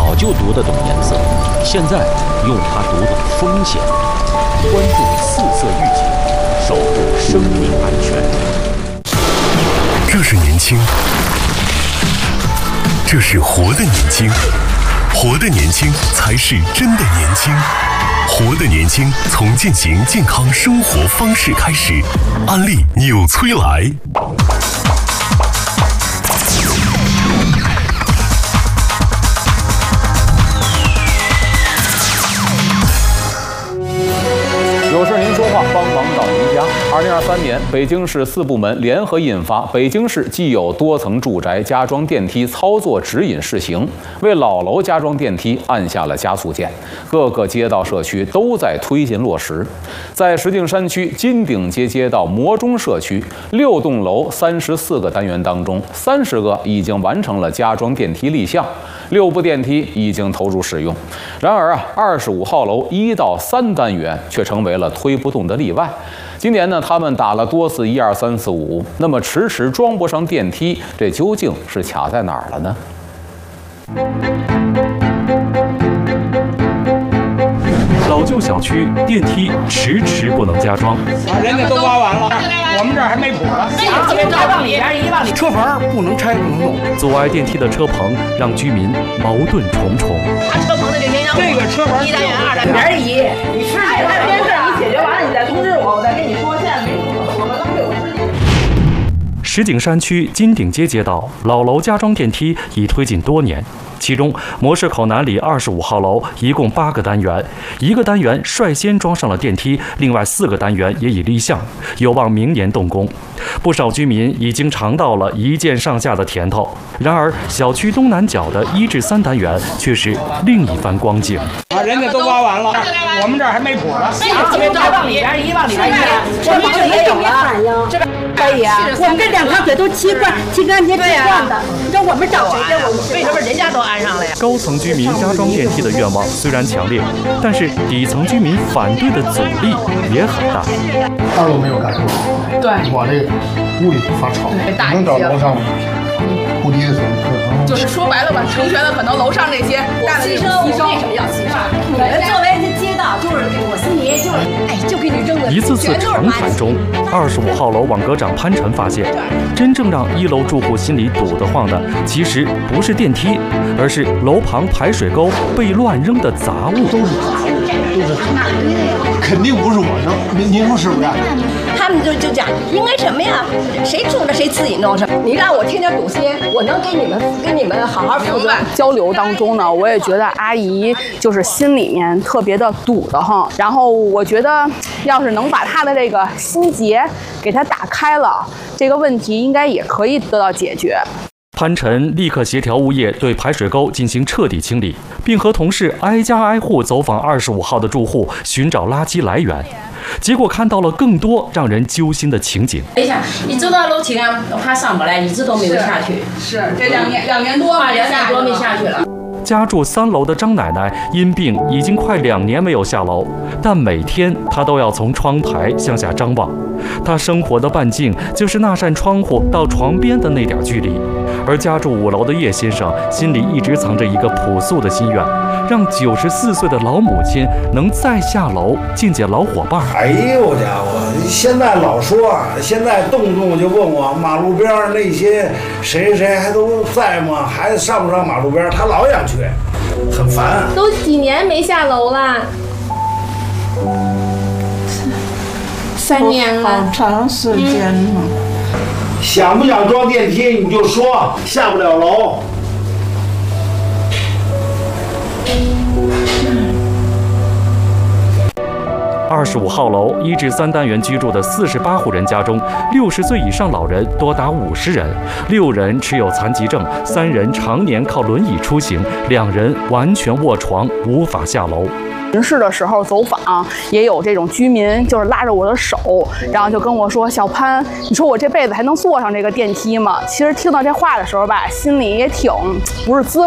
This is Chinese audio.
早就读得懂颜色，现在用它读懂风险。关注四色预警，守护生命安全。 这是年轻，这是活的年轻，活的年轻才是真的年轻。活的年轻，从践行健康生活方式开始。安利纽崔莱。 有事您说话，帮忙到您家。2023年，北京市4部门联合印发《北京市既有多层住宅加装电梯操作指引（试行）》，为老楼加装电梯按下了加速键。各个街道社区都在推进落实。在石景山区金鼎街街道磨中社区，6栋楼34个单元当中，30个已经完成了加装电梯立项，6部电梯已经投入使用。然而25号楼1到3单元却成为了推不动的例外。今年呢，他们打了多次1、2、3、4、5，那么迟迟装不上电梯，这究竟是卡在哪儿了呢？ 老旧小区电梯迟迟不能加装， 人家都挖完了，我们这儿还没谱呢。 往里边一往里， 车棚不能拆，不能动。 阻碍电梯的车棚让居民矛盾重重。 车棚的这个车棚 1单元、2单元1，你是这件事你解决完了，你再通知我，我再跟你说。现在没有，我们当时有时间。 石景山区金鼎街街道老楼加装电梯已推进多年。其中，模式口南里25号楼一共8个单元，1个单元率先装上了电梯，另外4个单元也已立项，有望明年动工。不少居民已经尝到了一键上下的甜头。然而，小区东南角的1至3单元却是另一番光景。 人家都挖完了，我们这儿还没谱呢。 往里边一，往里边1，我们这也有了，这边可以啊。 我们这2条腿都齐干齐干净的，你说我们找谁去？ 为什么人家都安上了呀？ 高层居民加装电梯的愿望虽然强烈，但是底层居民反对的阻力也很大。 2楼没有干出来， 对， 我这屋里发吵，能找楼上铺地的时候就是说白了吧，成全了可能楼上那些干的牺牲。为什么要牺牲？ 我们作为街道，就是我心里就给你扔的。 一次次长谈中，25号楼网格长潘晨发现，真正让1楼住户心里堵得慌的，其实不是电梯，而是楼旁排水沟被乱扔的杂物。 都是杂物，都是肯定不是我扔，您说是不是？ 他们就讲应该什么呀？谁住着谁自己弄什么。你让我天天堵街，我能给你们好好负责。 交流当中呢，我也觉得阿姨就是心里面特别的堵得慌。然后我觉得，要是能把她的这个心结给她打开了，这个问题应该也可以得到解决。 潘晨立刻协调物业对排水沟进行彻底清理，并和同事挨家挨户走访25号的住户，寻找垃圾来源。结果看到了更多让人揪心的情景。 等一下，你走到楼梯上，他上不来，一直都没有下去。 是这2年多吧，2年多没下去了。 家住3楼的张奶奶因病已经快2年没有下楼，但每天她都要从窗台向下张望。她生活的半径就是那扇窗户到床边的那点距离。而家住5楼的叶先生心里一直藏着一个朴素的心愿，让94岁的老母亲能再下楼见见老伙伴。 哎呦家伙，现在老说，现在动不动就问我马路边那些谁还都在吗？还上不上马路边？他老想去，很烦。 都几年没下楼了？3年了， 好长时间了。 想不想装电梯你就说，下不了楼。 25号楼1至3单元居住的48户人家中，60岁以上老人多达50人，6人持有残疾证，3人常年靠轮椅出行，2人完全卧床，无法下楼。 巡视的时候走访，也有这种居民就是拉着我的手，然后就跟我说：“小潘，你说我这辈子还能坐上这个电梯吗？”其实听到这话的时候吧，心里也挺不是滋